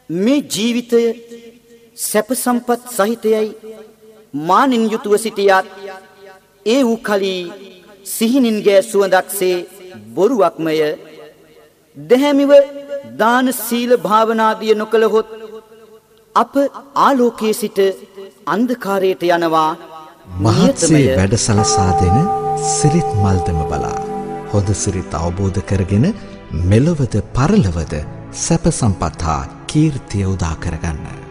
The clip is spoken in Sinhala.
මේ ජීවිතය සැප සම්පත් සහිතයයි මානින් යුතුව සිටියත් ඒ වූ කලී සිහිනින්ගේ සුවඳක්සේ බොරුවක්මය. දැහැමිව දාන සීල භාවනාදිය නොකළහොත් අප ආලෝකයේ සිට අන්ධකාරයට යනවා. මහත්සේ වැඩ සලසා දෙන සිරිත් මල්දම බලා හොඳ සිරිත් අවබෝධ කරගෙන මෙලොවද පරලොවද සැප සම්පත් හා කීර්තිය උදා කරගන්න.